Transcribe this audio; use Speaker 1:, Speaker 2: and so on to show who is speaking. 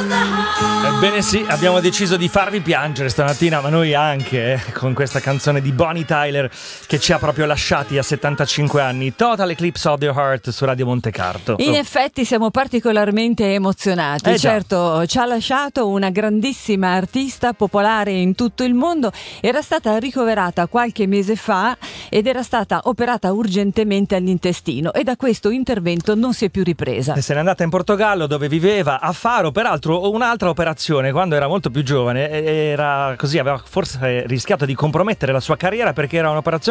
Speaker 1: Ebbene sì, abbiamo deciso di farvi piangere stamattina, ma noi anche, con questa canzone di Bonnie Tyler che ci ha proprio lasciati a 75 anni. Total Eclipse of the Heart su Radio Montecarlo.
Speaker 2: In effetti siamo particolarmente emozionati. Certo, ci ha lasciato una grandissima artista popolare in tutto il mondo. Era stata ricoverata qualche mese fa ed era stata operata urgentemente all'intestino e da questo intervento non si è più ripresa.
Speaker 1: Se n'è andata in Portogallo, dove viveva, a Faro. Peraltro un'altra operazione, quando era molto più giovane, era così, aveva forse rischiato di compromettere la sua carriera, perché era un'operazione